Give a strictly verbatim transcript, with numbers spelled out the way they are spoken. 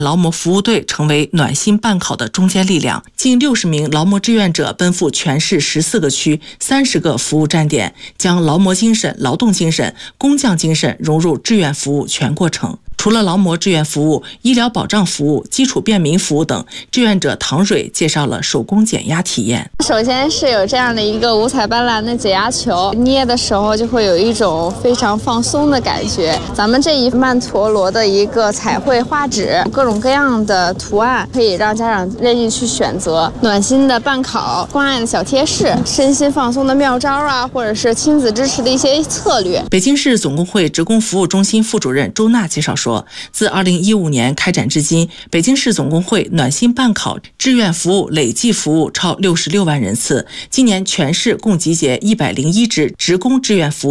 劳模服务队成为暖心办考的中坚力量，近六十名劳模志愿者奔赴全市十四个区、三十个服务站点，将劳模精神、劳动精神、工匠精神融入志愿服务全过程。除了劳模志愿服务、医疗保障服务、基础便民服务等，志愿者唐蕊介绍了手工减压体验。 首先是有这样的一个五彩斑斓的解压球，捏的时候就会有一种非常放松的感觉。咱们这一曼陀罗的一个彩绘画纸，各种各样的图案，可以让家长任意去选择。暖心的办考、关爱的小贴士、身心放松的妙招啊，或者是亲子支持的一些策略。 北京市总工会职工服务中心副主任周娜介绍说，自二零一五年开展至今，北京市总工会暖心办考志愿服务累计服务超六十六万人次。今年全市共集结一百零一支职工志愿服务